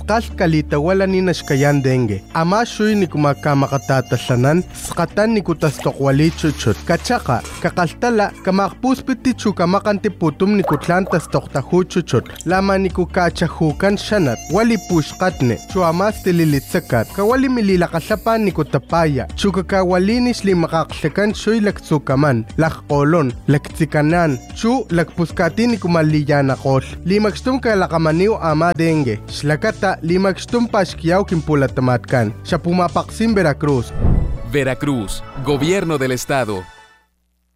Akal kalita wala ni nashkayan dengue. Ama shuy ni kumakamatatatasanan, skatan ni kutastokwali chuchut. Kachaka, kakaltala, kamakpuspiti chukamakantiputum ni kutlantas toktahu chuchut. Lama ni kukachahukan shanat, wali pushkatne, chuamas tililitsakat, kawali mililakasapan ni kutapaya, chukakawalinis li makaksekan shuy laktsukaman, lakkolon, laktsikanan, chu lakpuskatin ni kumaliyanakol, limakstum kalakamaniw ama dengue, shlakata limakstum pashkiyaw kimpulatamatkan, siya pumapaksim Veracruz. Veracruz, Gobierno del Estado.